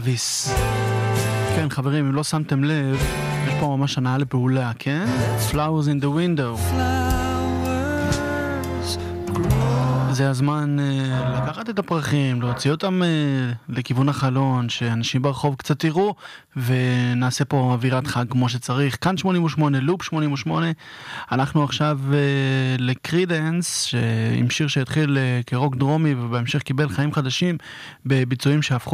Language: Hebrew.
טראביס. כן, חברים, אם לא שמתם לב, יש פה ממש הנאה לפעולה, כן? Flowers in the window. זה הזמן לקחת את הפרחים, להוציא אותם לכיוון החלון, שאנשים ברחוב קצת יראו, ונעשה פה אווירת חג כמו שצריך. כאן 88, לופ 88. אנחנו עכשיו לקרידנס, עם שיר שהתחיל כרוק דרומי, ובהמשך קיבל חיים חדשים בביצועים שהפכו